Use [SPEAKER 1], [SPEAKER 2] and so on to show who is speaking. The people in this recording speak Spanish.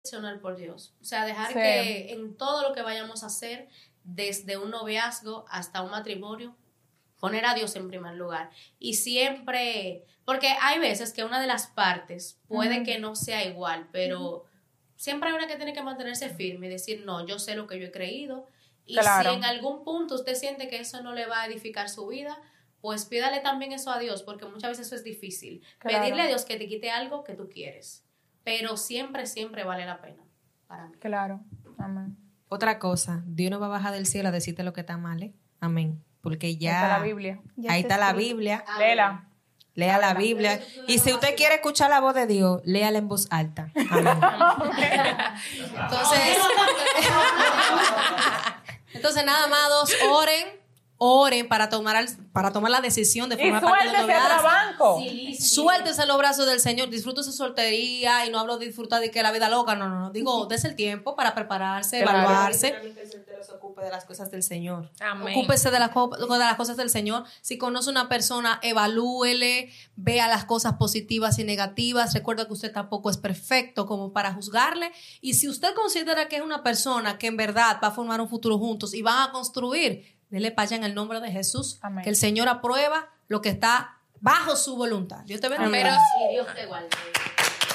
[SPEAKER 1] por Dios. O sea, dejar
[SPEAKER 2] Sí.
[SPEAKER 1] que en todo lo que vayamos a hacer, desde un noviazgo hasta un matrimonio, poner a Dios en primer lugar. Y siempre, porque hay veces que una de las partes puede que no sea igual, pero siempre hay una que tiene que mantenerse firme y decir, no, yo sé lo que yo he creído. Y
[SPEAKER 2] Claro.
[SPEAKER 1] si en algún punto usted siente que eso no le va a edificar su vida, pues pídale también eso a Dios, porque muchas veces eso es difícil.
[SPEAKER 2] Claro.
[SPEAKER 1] Pedirle a Dios que te quite algo que tú quieres. Pero siempre, siempre vale la pena para mí.
[SPEAKER 2] Claro. Amén.
[SPEAKER 3] Otra cosa, Dios no va a bajar del cielo a decirte lo que está mal, ¿eh? Amén. Porque ya...
[SPEAKER 2] Ahí está la Biblia.
[SPEAKER 4] Ya
[SPEAKER 3] Ahí
[SPEAKER 4] está
[SPEAKER 3] está la
[SPEAKER 4] escrito.
[SPEAKER 3] Biblia.
[SPEAKER 2] Léela.
[SPEAKER 3] Lea la Biblia. Y si usted quiere escuchar la voz de Dios, léala en voz alta. Amén. Entonces nada más, oren para tomar la decisión de
[SPEAKER 2] Y
[SPEAKER 3] formar parte del
[SPEAKER 2] suéltese a
[SPEAKER 3] noviazgo.
[SPEAKER 2] trabanco.
[SPEAKER 3] Suéltese en los brazos del Señor, disfrute su soltería, y no hablo de disfrutar de que la vida loca, no. Digo, dése el tiempo para prepararse,
[SPEAKER 2] Claro.
[SPEAKER 3] evaluarse. Que el soltero se ocupe de las cosas del Señor.
[SPEAKER 2] Amén.
[SPEAKER 3] Ocúpese de las cosas del Señor. Si conoce una persona, evalúele, vea las cosas positivas y negativas. Recuerda que usted tampoco es perfecto como para juzgarle. Y si usted considera que es una persona que en verdad va a formar un futuro juntos y van a construir, dele para allá en el nombre de Jesús.
[SPEAKER 2] Amén.
[SPEAKER 3] Que el Señor aprueba lo que está bajo su voluntad. Dios te bendiga.
[SPEAKER 1] Pero si Dios te guarde.